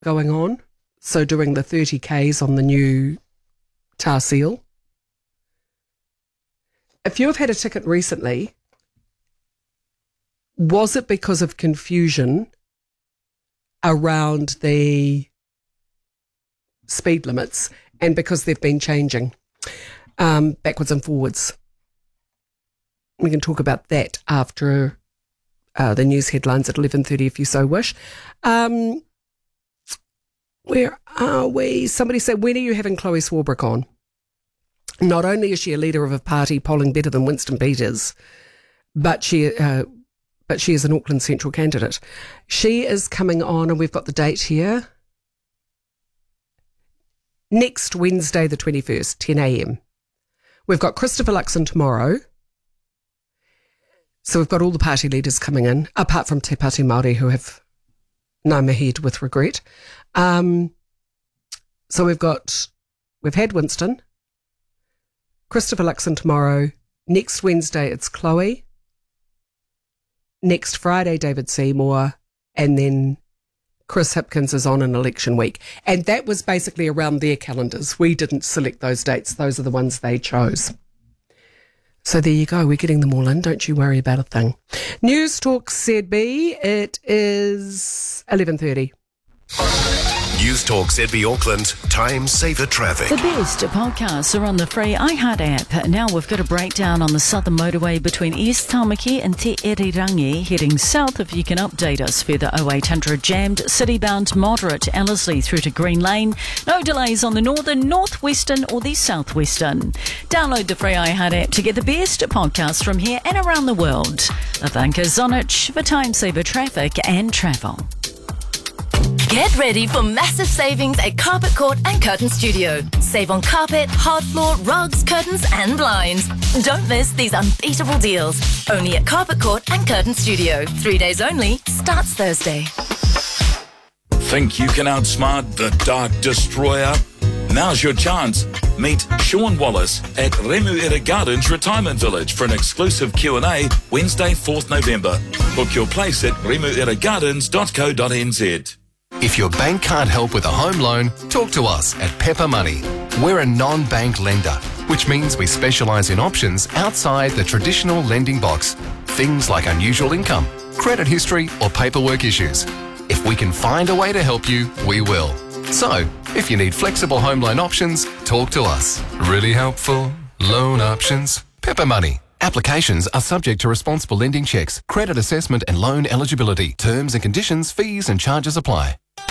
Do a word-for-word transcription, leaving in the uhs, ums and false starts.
going on. So doing the thirty kays on the new tar seal. If you have had a ticket recently, was it because of confusion around the speed limits and because they've been changing um, backwards and forwards? We can talk about that after uh, the news headlines at eleven thirty if you so wish. Um, where are we? Somebody said, when are you having Chloe Swarbrick on? Not only is she a leader of a party polling better than Winston Peters, but she uh, but she is an Auckland Central candidate. She is coming on, and we've got the date here. Next Wednesday, the twenty-first, ten a.m. We've got Christopher Luxon tomorrow. So we've got all the party leaders coming in, apart from Te Pāti Māori, who have known ahead with regret. Um, so we've got, we've had Winston, Christopher Luxon tomorrow. Next Wednesday, it's Chloe. Next Friday, David Seymour. And then Chris Hipkins is on an election week. And that was basically around their calendars. We didn't select those dates. Those are the ones they chose. So there you go. We're getting them all in. Don't you worry about a thing. News Talk Z B. It is eleven thirty. News Talk Z B Auckland, Time Saver Traffic. The best podcasts are on the free iHeart app. Now we've got a breakdown on the southern motorway between East Tamaki and Te Irirangi. Heading south, if you can update us, further oh eight hundred jammed. Citybound moderate, Ellerslie through to Green Lane. No delays on the northern, northwestern or the southwestern. Download the free iHeart app to get the best podcasts from here and around the world. Avanka Zonich for Time Saver Traffic and Travel. Get ready for massive savings at Carpet Court and Curtain Studio. Save on carpet, hard floor, rugs, curtains and blinds. Don't miss these unbeatable deals. Only at Carpet Court and Curtain Studio. Three days only. Starts Thursday. Think you can outsmart the Dark Destroyer? Now's your chance. Meet Sean Wallace at Remuera Gardens Retirement Village for an exclusive Q and A Wednesday, fourth November. Book your place at remuera gardens dot co dot n z. If your bank can't help with a home loan, talk to us at Pepper Money. We're a non-bank lender, which means we specialise in options outside the traditional lending box. Things like unusual income, credit history or paperwork issues. If we can find a way to help you, we will. So, if you need flexible home loan options, talk to us. Really helpful loan options. Pepper Money. Applications are subject to responsible lending checks, credit assessment and loan eligibility. Terms and conditions, fees and charges apply.